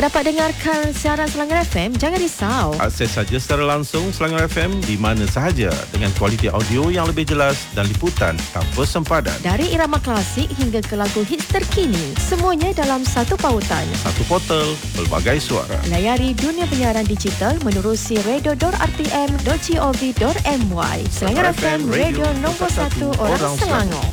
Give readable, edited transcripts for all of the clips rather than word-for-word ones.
Dapat dengarkan siaran Selangor FM, jangan risau. Akses saja secara langsung Selangor FM di mana sahaja dengan kualiti audio yang lebih jelas dan liputan tanpa sempadan. Dari irama klasik hingga ke lagu hits terkini, semuanya dalam satu pautan. Satu portal, pelbagai suara. Layari dunia penyiaran digital menerusi radio.rtm.gov.my. Selangor FM, radio nombor 1 orang Selangor.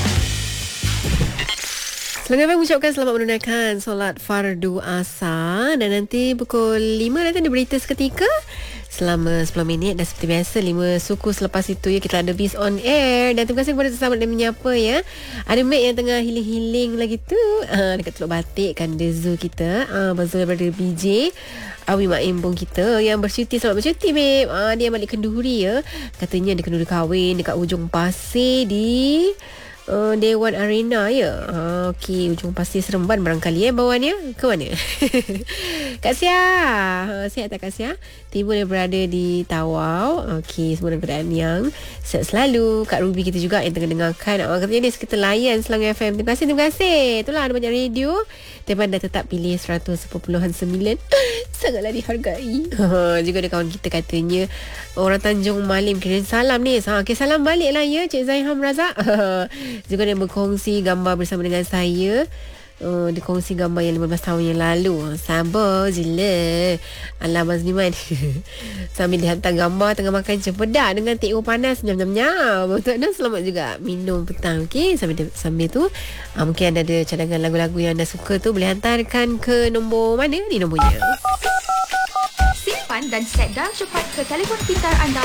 Selangor FM mengucapkan selamat menunaikan solat fardu asar, dan nanti pukul 5 nanti ada berita seketika selama 10 minit, dan seperti biasa 5 suku selepas itu ya kita ada Biz on Air. Dan terima kasih kepada sesama dan menyapa ya. Ada Mek yang tengah healing-healing lagi tu dekat Teluk Batik kan, The Zoo kita Bazul daripada BJ Awi Mak Imbong kita yang bercuti. Selamat bercuti Beb. Dia balik kenduri ya. Katanya dia kenduri kahwin dekat Ujung Pasir di Dewan Arena ya. Okey, Ujung Pasir Seremban barangkali bawaannya ke mana? Kak Sia, sihat tak Kak Sia? Tiba dia berada di Tawau. Okey, semua dalam keadaan yang sihat selalu. Kak Ruby kita juga yang tengah dengarkan. Katanya dia sekitar layan Selangor FM. Terima kasih. Itulah ada banyak radio. Teman dah tetap pilih 100.9. Sangatlah dihargai. Juga ada kawan kita katanya orang Tanjung Malim kirim salam ni. Okay, salam balik lah ya Cik Zaiham Razak. Juga dia berkongsi gambar bersama dengan saya. Dia kongsi gambar yang 15 tahun yang lalu. Sabar je lah Alam Azliman. Sambil dia hantar gambar tengah makan cempedak dengan teh panas. Nyam-nyam-nyam. Untuk anda selamat juga minum petang. Okay, sambil tu mungkin anda ada cadangan lagu-lagu yang anda suka tu, boleh hantarkan ke nombor mana ni nombornya. Simpan dan set dial cepat ke telefon pintar anda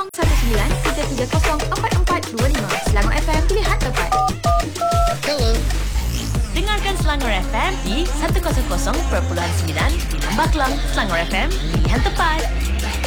019-330-4425. Selangor FM, pilihan tepat. Hello. Dengarkan Selangor FM di 100.9 di Lembah Kelang. Selangor FM, pilihan tepat.